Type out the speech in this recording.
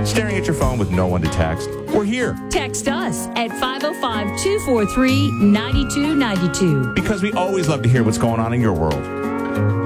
Staring at your phone with no one to text? We're here. Text us at 505-243-9292. Because we always love to hear what's going on in your world.